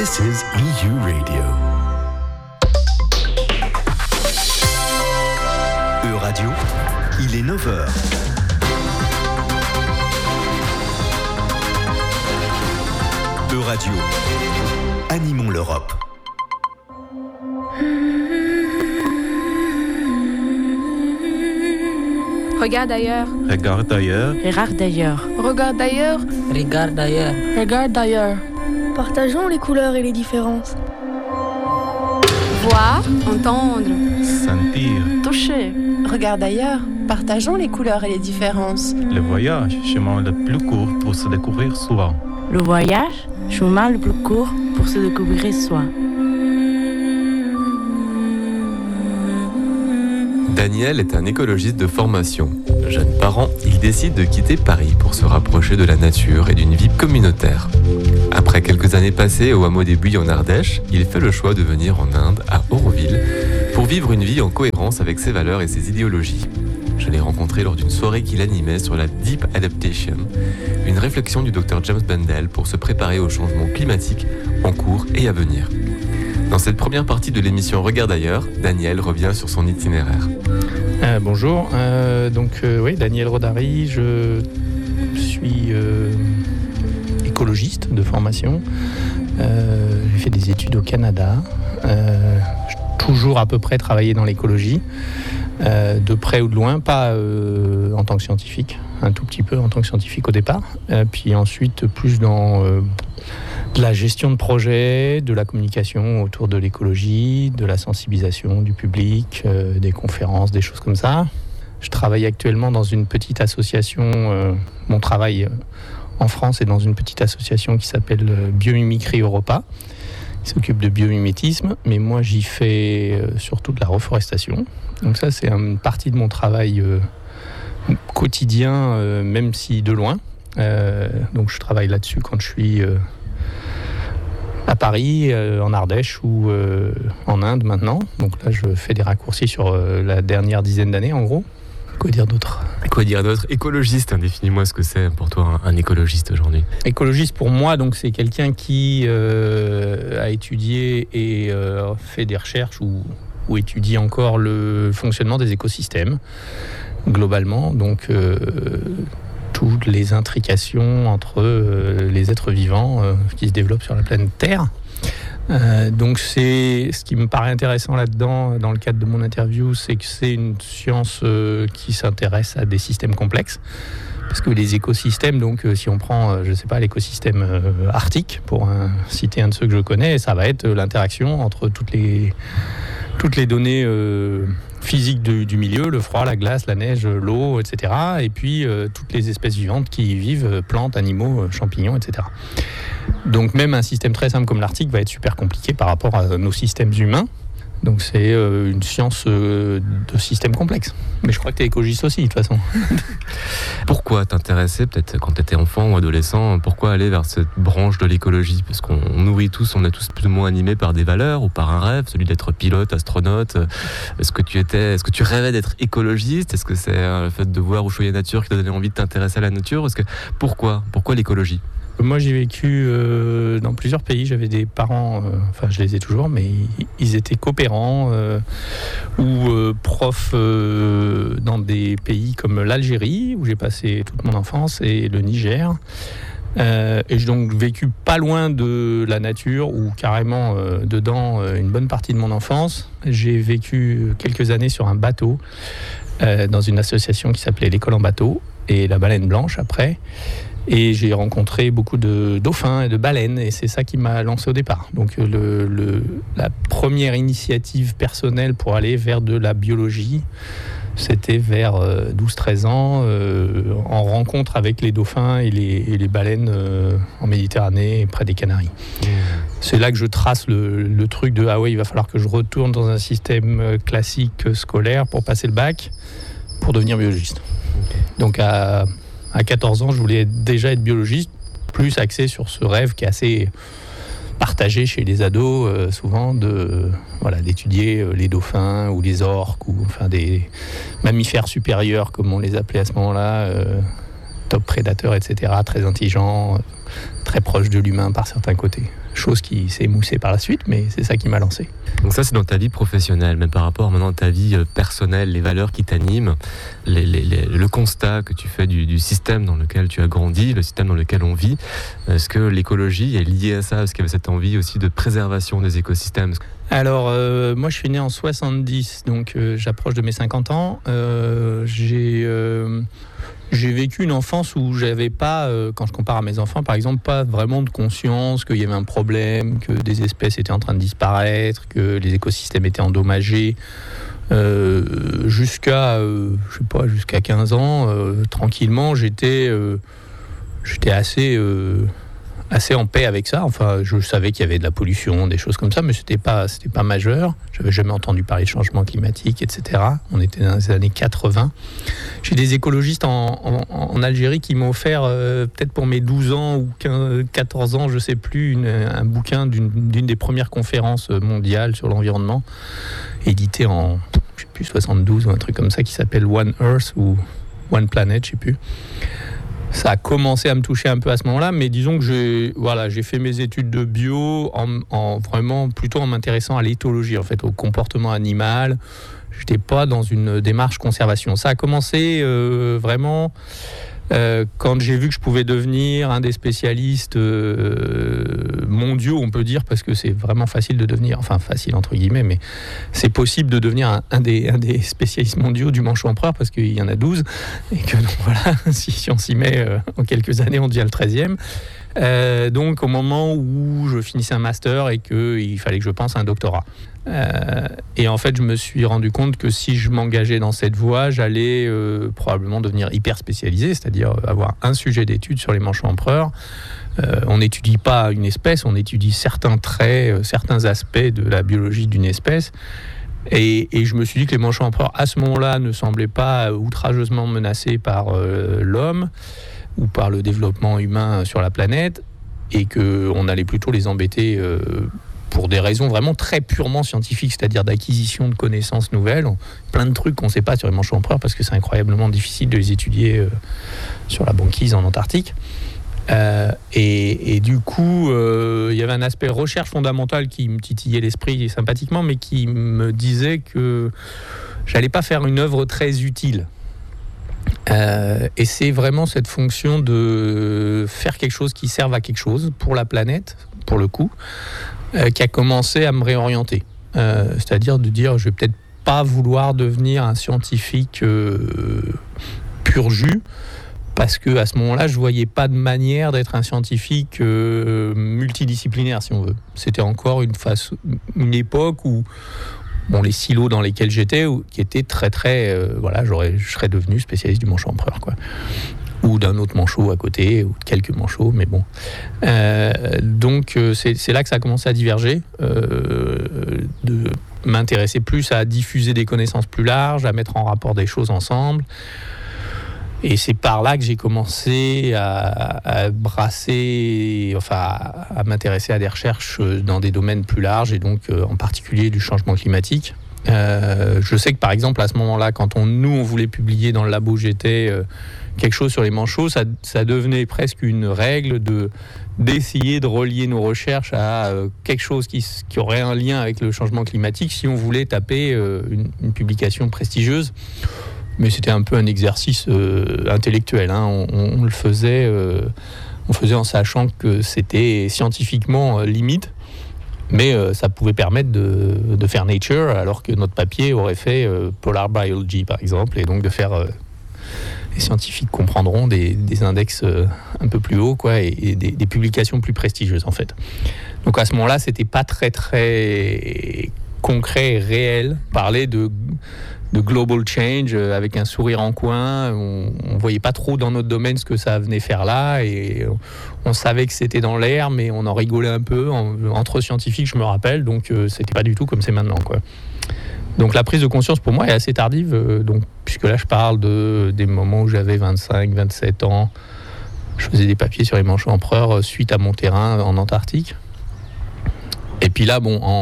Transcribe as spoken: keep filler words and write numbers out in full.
This is E U Radio. E-Radio, il est neuf heures. E-Radio, animons l'Europe. Regarde ailleurs. Regarde ailleurs. Regarde ailleurs. Regarde ailleurs. Regarde ailleurs. Regarde ailleurs. Partageons les couleurs et les différences. Voir, entendre, Sentir. Toucher. Regarde ailleurs. Partageons les couleurs et les différences. Le voyage, chemin le plus court pour se découvrir soi. Le voyage, chemin le plus court pour se découvrir soi. Daniel est un écologiste de formation. Jeune parent, il décide de quitter Paris pour se rapprocher de la nature et d'une vie communautaire. Après quelques années passées au hameau des Buis en Ardèche, il fait le choix de venir en Inde, à Auroville, pour vivre une vie en cohérence avec ses valeurs et ses idéologies. Je l'ai rencontré lors d'une soirée qu'il animait sur la Deep Adaptation, une réflexion du docteur James Bendel pour se préparer au changement climatique en cours et à venir. Dans cette première partie de l'émission Regarde ailleurs, Daniel revient sur son itinéraire. Euh, bonjour, euh, donc euh, oui, Daniel Rodari, je suis euh, écologiste de formation. Euh, j'ai fait des études au Canada. Euh, j'ai toujours à peu près travaillé dans l'écologie, euh, de près ou de loin, pas euh, en tant que scientifique, un tout petit peu en tant que scientifique au départ, euh, puis ensuite plus dans euh, de la gestion de projet, de la communication autour de l'écologie, de la sensibilisation du public, euh, des conférences, des choses comme ça. Je travaille actuellement dans une petite association, euh, mon travail euh, en France est dans une petite association qui s'appelle euh, Biomimicry Europa, qui s'occupe de biomimétisme, mais moi j'y fais euh, surtout de la reforestation. Donc ça c'est une partie de mon travail euh, quotidien, euh, même si de loin. Euh, donc je travaille là-dessus quand je suis euh, à Paris, euh, en Ardèche ou euh, en Inde maintenant. Donc là, je fais des raccourcis sur euh, la dernière dizaine d'années, en gros. Quoi dire d'autre ? Quoi dire d'autre ? Écologiste, hein, définis-moi ce que c'est pour toi un, un écologiste aujourd'hui. Écologiste pour moi, donc c'est quelqu'un qui euh, a étudié et euh, fait des recherches ou, ou étudie encore le fonctionnement des écosystèmes globalement. Donc euh, toutes les intrications entre euh, les êtres vivants euh, qui se développent sur la planète Terre. Euh, donc c'est ce qui me paraît intéressant là-dedans, dans le cadre de mon interview, c'est que c'est une science euh, qui s'intéresse à des systèmes complexes. Parce que les écosystèmes, donc euh, si on prend, euh, je sais pas, l'écosystème euh, arctique, pour un, citer un de ceux que je connais, ça va être l'interaction entre toutes les, toutes les données euh, physiques du, du milieu, le froid, la glace, la neige, l'eau, et cetera. Et puis euh, toutes les espèces vivantes qui y vivent, plantes, animaux, champignons, et cetera. Donc même un système très simple comme l'Arctique va être super compliqué par rapport à nos systèmes humains. Donc c'est euh, une science euh, de système complexe. Mais je crois que tu es écologiste aussi, de toute façon. Pourquoi t'intéresser, peut-être quand tu étais enfant ou adolescent, pourquoi aller vers cette branche de l'écologie ? Parce qu'on nourrit tous, on est tous plus ou moins animés par des valeurs ou par un rêve, celui d'être pilote, astronaute. Est-ce que tu étais, est-ce que tu rêvais d'être écologiste ? Est-ce que c'est le fait de voir ou choyer la nature qui t'a donné envie de t'intéresser à la nature ? Est-ce que pourquoi, pourquoi l'écologie ? Moi, j'ai vécu euh, dans plusieurs pays. J'avais des parents, euh, enfin, je les ai toujours, mais ils étaient coopérants euh, ou euh, profs euh, dans des pays comme l'Algérie, où j'ai passé toute mon enfance, et le Niger. Euh, et j'ai donc vécu pas loin de la nature, ou carrément euh, dedans euh, une bonne partie de mon enfance. J'ai vécu quelques années sur un bateau, euh, dans une association qui s'appelait l'École en bateau, et la Baleine Blanche après. Et j'ai rencontré beaucoup de dauphins et de baleines, et c'est ça qui m'a lancé au départ. Donc le, le, la première initiative personnelle pour aller vers de la biologie, c'était vers euh, douze treize ans, euh, en rencontre avec les dauphins et les, et les baleines euh, en Méditerranée, près des Canaries. Mmh. C'est là que je trace le, le truc de « Ah ouais, il va falloir que je retourne dans un système classique scolaire pour passer le bac, pour devenir biologiste. Okay. » Donc à... À quatorze ans, je voulais déjà être biologiste, plus axé sur ce rêve qui est assez partagé chez les ados, euh, souvent, de, voilà, d'étudier euh, les dauphins ou les orques, ou enfin des mammifères supérieurs, comme on les appelait à ce moment-là, euh, top prédateurs, et cetera, très intelligents, très proche de l'humain par certains côtés. Chose qui s'est émoussée par la suite, mais c'est ça qui m'a lancé. Donc ça, c'est dans ta vie professionnelle, mais par rapport maintenant à ta vie personnelle, les valeurs qui t'animent, les, les, les, le constat que tu fais du, du système dans lequel tu as grandi, le système dans lequel on vit, est-ce que l'écologie est liée à ça? Est-ce qu'il y avait cette envie aussi de préservation des écosystèmes? Alors, euh, moi, je suis né en soixante-dix, donc euh, j'approche de mes cinquante ans. Euh, j'ai... Euh, J'ai vécu une enfance où j'avais pas, euh, quand je compare à mes enfants par exemple, pas vraiment de conscience qu'il y avait un problème, que des espèces étaient en train de disparaître, que les écosystèmes étaient endommagés. Euh, jusqu'à, euh, je sais pas, jusqu'à quinze ans, euh, tranquillement, j'étais, euh, j'étais assez, euh, assez en paix avec ça. Enfin, je savais qu'il y avait de la pollution, des choses comme ça, mais c'était pas, c'était pas majeur. J'avais jamais entendu parler de changement climatique, et cetera. On était dans les années quatre-vingts. J'ai des écologistes en, en, en Algérie qui m'ont offert, euh, peut-être pour mes douze ans ou quinze, quatorze ans, je sais plus, une, un bouquin d'une, d'une des premières conférences mondiales sur l'environnement, édité en, je sais plus, soixante-douze ou un truc comme ça, qui s'appelle One Earth ou One Planet, je sais plus. Ça a commencé à me toucher un peu à ce moment-là, mais disons que j'ai, voilà, j'ai fait mes études de bio en, en vraiment plutôt en m'intéressant à l'éthologie, en fait, au comportement animal. J'étais pas dans une démarche conservation. Ça a commencé euh, vraiment euh, quand j'ai vu que je pouvais devenir un des spécialistes euh, mondiaux, on peut dire, parce que c'est vraiment facile de devenir, enfin facile entre guillemets, mais c'est possible de devenir un, un, des, un des spécialistes mondiaux du manchot empereur, parce qu'il y en a douze, et que donc voilà, si, si on s'y met euh, en quelques années, on devient le treizième. Euh, donc au moment où je finissais un master et qu'il fallait que je pense à un doctorat. Euh, et en fait, je me suis rendu compte que si je m'engageais dans cette voie, j'allais euh, probablement devenir hyper spécialisé, c'est-à-dire avoir un sujet d'étude sur les manchots empereurs. Euh, on n'étudie pas une espèce, on étudie certains traits, euh, certains aspects de la biologie d'une espèce. Et, et je me suis dit que les manchots empereurs, à ce moment-là, ne semblaient pas outrageusement menacés par euh, l'homme ou par le développement humain sur la planète, et qu'on allait plutôt les embêter euh, pour des raisons vraiment très purement scientifiques, c'est-à-dire d'acquisition de connaissances nouvelles, plein de trucs qu'on ne sait pas sur les manchots empereurs, parce que c'est incroyablement difficile de les étudier euh, sur la banquise en Antarctique. Euh, et, et du coup, euh, il y avait un aspect recherche fondamentale qui me titillait l'esprit sympathiquement, mais qui me disait que j'allais pas faire une œuvre très utile. Euh, et c'est vraiment cette fonction de faire quelque chose qui serve à quelque chose pour la planète, pour le coup, euh, qui a commencé à me réorienter. Euh, c'est-à-dire de dire, je vais peut-être pas vouloir devenir un scientifique euh, pur jus, parce que à ce moment-là, je voyais pas de manière d'être un scientifique euh, multidisciplinaire, si on veut. C'était encore une phase, une époque où bon, les silos dans lesquels j'étais, qui étaient très très, euh, voilà, j'aurais, je serais devenu spécialiste du manchot empereur, quoi, ou d'un autre manchot à côté, ou de quelques manchots, mais bon. Euh, donc euh, c'est, c'est là que ça a commencé à diverger, euh, de m'intéresser plus à diffuser des connaissances plus larges, à mettre en rapport des choses ensemble. Et c'est par là que j'ai commencé à, à brasser, enfin à, à m'intéresser à des recherches dans des domaines plus larges, et donc euh, en particulier du changement climatique. Euh, je sais que par exemple à ce moment-là, quand on, nous on voulait publier dans le labo où j'étais euh, quelque chose sur les manchots, ça, ça devenait presque une règle de, d'essayer de relier nos recherches à euh, quelque chose qui, qui aurait un lien avec le changement climatique si on voulait taper euh, une, une publication prestigieuse. Mais c'était un peu un exercice euh, intellectuel, hein. on, on, on le faisait, euh, on faisait en sachant que c'était scientifiquement euh, limite, mais euh, ça pouvait permettre de, de faire Nature, alors que notre papier aurait fait euh, Polar Biology par exemple, et donc de faire, euh, les scientifiques comprendront, des, des index euh, un peu plus hauts, quoi, et, et des, des publications plus prestigieuses en fait. Donc à ce moment-là, c'était pas très très concret et réel, parler de de global change avec un sourire en coin. On ne voyait pas trop dans notre domaine ce que ça venait faire là, et on savait que c'était dans l'air, mais on en rigolait un peu en, entre scientifiques, je me rappelle, donc euh, c'était pas du tout comme c'est maintenant, quoi. Donc la prise de conscience pour moi est assez tardive, euh, donc, puisque là je parle de, des moments où j'avais vingt-cinq, vingt-sept ans, je faisais des papiers sur les manchots empereurs suite à mon terrain en Antarctique. Et puis là, bon, en